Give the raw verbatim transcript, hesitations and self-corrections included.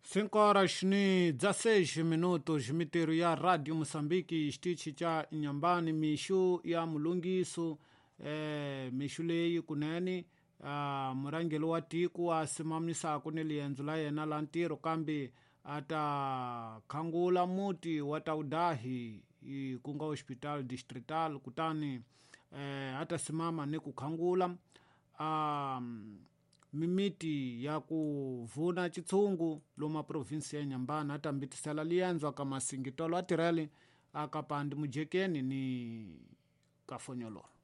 cinco horas ni dezesseis minutos, miteiro ya Rádio Moçambique, stichi cha Inhambane, mishu ya mulungisu, eh, mishu leyi kuneni, uh, murangelo wa tiku asimamisa kunelienzula yena lantiro kambi ata khangula muti wataudahi kunga hospital distrital kutani eh, atasimama ni kukhangula um, mimiti ya kuvuna chitsungu loma provinsi ya Nyambana atambitisela lienzwa kama singitolo atireli akapandi mujekeni ni kafonyolo.